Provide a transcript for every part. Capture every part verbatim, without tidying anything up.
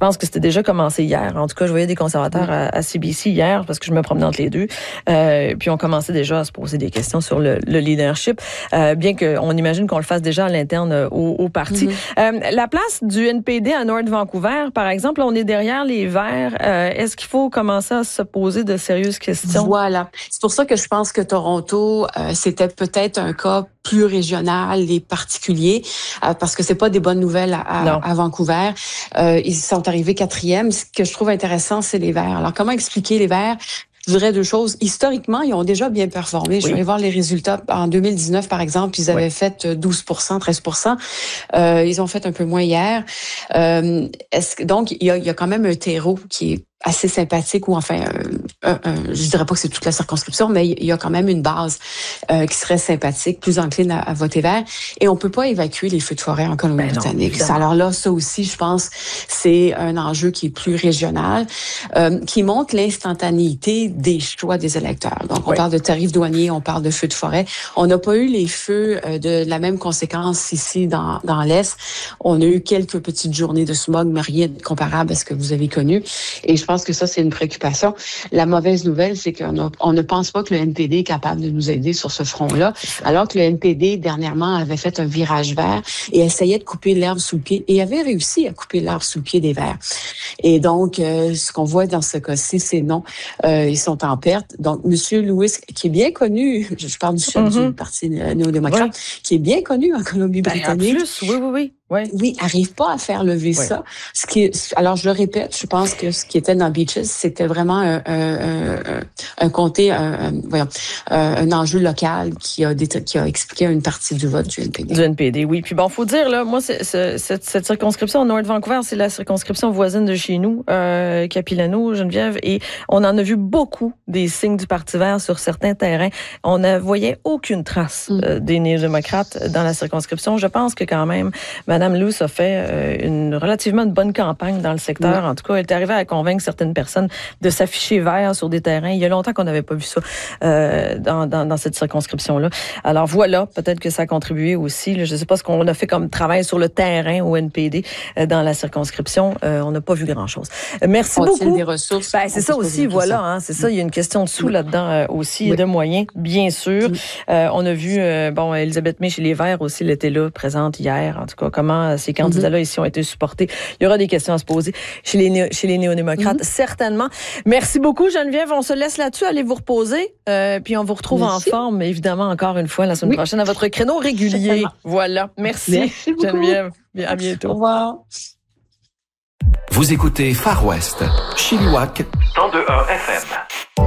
pense que c'était déjà commencé hier. En tout cas, je voyais des conservateurs à, à C B C hier parce que je me promenais entre les deux. Euh, puis on commençait déjà à se poser des questions sur le, le leadership, euh, bien qu'on imagine qu'on le fasse déjà à l'interne au, au parti. Mm-hmm. Euh, la place du N P D à North Vancouver, par exemple, on est derrière les Verts. Euh, est-ce qu'il faut commencer à se poser de sérieuses questions? Voilà. C'est pour ça que je pense que Toronto, euh, c'était peut-être un cas plus régional et particulier, euh, parce que c'est pas des bonnes nouvelles à, à, à Vancouver. Euh, ils sont arrivés quatrième. Ce que je trouve intéressant, c'est les Verts. Alors, comment expliquer les Verts? Je dirais deux choses. Historiquement, ils ont déjà bien performé. Je oui. vais voir les résultats. En deux mille dix-neuf, par exemple, ils avaient oui. fait douze pour cent, treize pour cent. Euh, ils ont fait un peu moins hier. Euh, est-ce que, donc, il y a, il y a quand même un terreau qui est assez sympathique, ou enfin, euh, euh, euh, je dirais pas que c'est toute la circonscription, mais il y a quand même une base euh, qui serait sympathique, plus encline à, à voter vert. Et on peut pas évacuer les feux de forêt en Colombie-Britannique. Ben Alors là, ça aussi, je pense, c'est un enjeu qui est plus régional, euh, qui montre l'instantanéité des choix des électeurs. Donc, on oui. parle de tarifs douaniers, on parle de feux de forêt. On n'a pas eu les feux euh, de la même conséquence ici dans, dans l'Est. On a eu quelques petites journées de smog, mais rien de comparable à ce que vous avez connu. Et je pense que ça, c'est une préoccupation. La mauvaise nouvelle, c'est qu'on a, on ne pense pas que le N P D est capable de nous aider sur ce front-là, alors que le N P D, dernièrement, avait fait un virage vert et essayait de couper l'herbe sous le pied, et avait réussi à couper l'herbe sous le pied des Verts. Et donc, euh, ce qu'on voit dans ce cas-ci, c'est non. Euh, ils sont en perte. Donc, M. Lewis, qui est bien connu, je parle du chef mm-hmm. du Parti néo-démocrate, oui. qui est bien connu en Colombie-Britannique. Ben, en plus, oui, oui, oui. Oui. oui, arrive pas à faire lever oui. ça. Ce qui est, alors, je le répète, je pense que ce qui était dans Beaches, c'était vraiment un, un, un, un comté, un, un, voyons, un enjeu local qui a, qui a expliqué une partie du vote du N P D. Du N P D, oui. Puis bon, faut dire, là, moi, c'est, c'est, cette, cette circonscription, North Vancouver, c'est la circonscription voisine de chez nous, euh, Capilano, Geneviève, et on en a vu beaucoup des signes du Parti vert sur certains terrains. On ne voyait aucune trace mm. euh, des néo-démocrates dans la circonscription. Je pense que quand même, Mme Mme Luce a fait euh, une relativement une bonne campagne dans le secteur. Oui. En tout cas, elle est arrivée à convaincre certaines personnes de s'afficher vert sur des terrains. Il y a longtemps qu'on n'avait pas vu ça euh, dans, dans, dans cette circonscription-là. Alors voilà, peut-être que ça a contribué aussi. Là, je ne sais pas ce qu'on a fait comme travail sur le terrain au N P D euh, dans la circonscription. Euh, on n'a pas vu grand-chose. Euh, merci on beaucoup. Des ressources. Ben, c'est ça aussi, voilà. Hein, c'est ça. Il y a une question de sous oui. là-dedans euh, aussi, oui. et de moyens, bien sûr. Oui. Euh, on a vu, euh, bon, Elisabeth May chez les Verts aussi, elle était là, présente hier. En tout cas, comment ces candidats-là ici ont été supportés. Il y aura des questions à se poser chez les, néo- chez les néo-démocrates, mm-hmm. certainement. Merci beaucoup, Geneviève. On se laisse là-dessus. Allez vous reposer. Euh, puis on vous retrouve Merci. en forme, évidemment, encore une fois, la semaine oui. prochaine, à votre créneau régulier. Certainement. Voilà. Merci, Merci Geneviève. À bientôt. Au revoir. Vous écoutez Far West, Chilliwack, cent deux point un F M.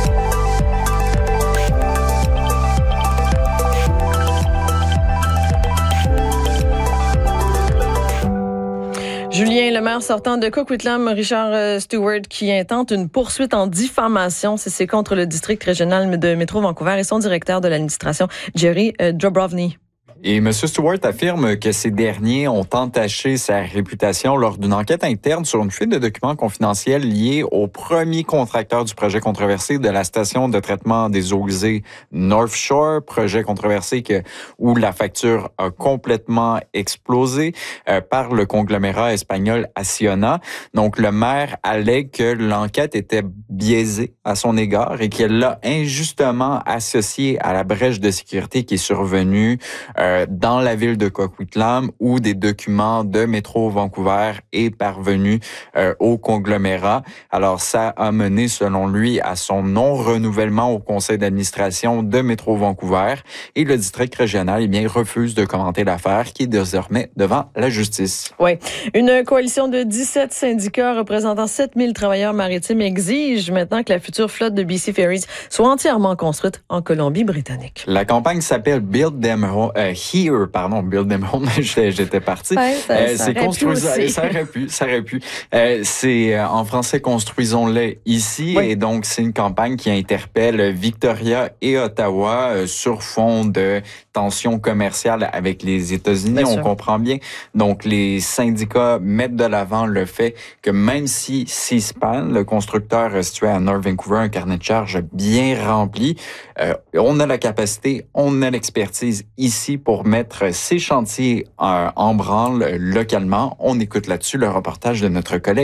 Julien, le maire sortant de Coquitlam, Richard Stewart, qui intente une poursuite en diffamation. C'est contre le district régional de Métro Vancouver et son directeur de l'administration, Jerry Drobrovny. Et M. Stewart affirme que ces derniers ont entaché sa réputation lors d'une enquête interne sur une fuite de documents confidentiels liés au premier contracteur du projet controversé de la station de traitement des eaux usées North Shore, projet controversé que, où la facture a complètement explosé euh, par le conglomérat espagnol Acciona. Donc, le maire allègue que l'enquête était biaisée à son égard et qu'elle l'a injustement associée à la brèche de sécurité qui est survenue euh, dans la ville de Coquitlam, où des documents de Métro Vancouver est parvenu euh, au conglomérat. Alors, ça a mené, selon lui, à son non-renouvellement au conseil d'administration de Métro Vancouver. Et le district régional, eh bien, refuse de commenter l'affaire qui est désormais devant la justice. Oui. Une coalition de dix-sept syndicats représentant sept mille travailleurs maritimes exige maintenant que la future flotte de B C Ferries soit entièrement construite en Colombie-Britannique. La campagne s'appelle Build Them Home. Euh, Here, pardon, Build Them Home, j'étais parti. Ouais, ça, euh, ça, c'est construisons, ça aurait pu, ça aurait pu. Euh, c'est euh, en français construisons-les ici, oui. Et donc c'est une campagne qui interpelle Victoria et Ottawa euh, sur fond de tensions commerciales avec les États-Unis. Bien On sûr. comprend bien. Donc les syndicats mettent de l'avant le fait que même si Seaspan, le constructeur situé à North Vancouver, un carnet de charges bien rempli, euh, on a la capacité, on a l'expertise ici pour mettre ces chantiers euh, en branle localement. On écoute là-dessus le reportage de notre collègue